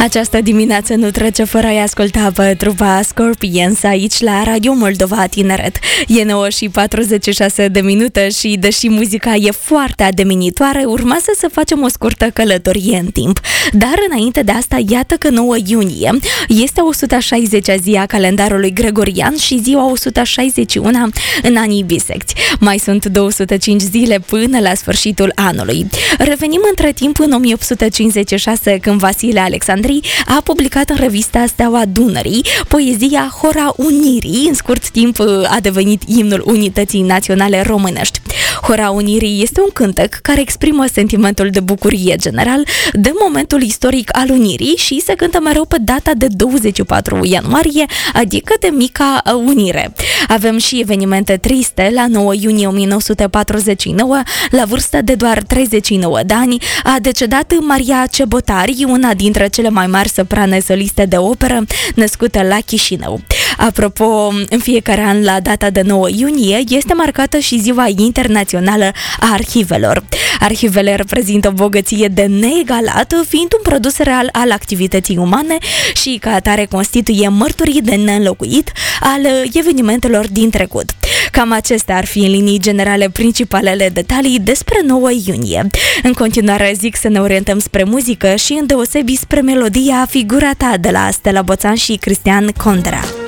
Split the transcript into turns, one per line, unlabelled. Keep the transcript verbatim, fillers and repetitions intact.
Această dimineață nu trece fără a-i asculta pe trupa Scorpions aici la Radio Moldova Tineret. E nouă și patruzeci și șase de minute și, deși muzica e foarte ademinitoare, urmează să facem o scurtă călătorie în timp. Dar înainte de asta, iată că nouă iunie este o sută șaizecea zi a calendarului gregorian și ziua o sută șaizeci și unu în anii bisecți. Mai sunt două sute cinci zile până la sfârșitul anului. Revenim între timp în o mie opt sute cincizeci și șase, când Vasile Alexandrii a publicat în revista Steaua Dunării poezia Hora Unirii, în scurt timp a devenit imnul unității naționale românești. Hora Unirii este un cântec care exprimă sentimentul de bucurie general de momentul istoric al unirii și se cântă mereu pe data de douăzeci și patru ianuarie, adică de Mica Unire. Avem și evenimente triste. La nouă iunie o mie nouă sute patruzeci și nouă, la vârstă de doar treizeci și nouă de ani, a decedat Maria Cebotari, una dintre cele mai mari soprane soliste de operă, născută la Chișinău. Apropo, în fiecare an, la data de nouă iunie, este marcată și Ziua Internațională a Arhivelor. Arhivele reprezintă o bogăție de neegalat, fiind un produs real al activității umane și, ca atare, constituie mărturii de neînlocuit al evenimentelor din trecut. Cam acestea ar fi în linii generale principalele detalii despre nouă iunie. În continuare zic să ne orientăm spre muzică și îndeosebi spre melodia Figura ta de la Stella Boțan și Cristian Condra.